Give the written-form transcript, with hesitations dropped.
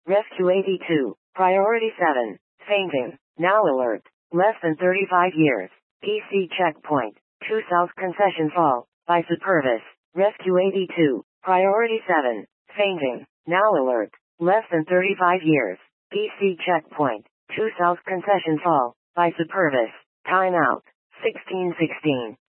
Rescue 82. Priority 7. Fainting. Now alert. Less than 35 years. PC checkpoint. 2 South Concession Fall. By Supervis. Rescue 82. Priority 7. Fainting. Now alert. Less than 35 years. PC checkpoint. 2 South Concession Fall. By Supervis. Time out. 1616.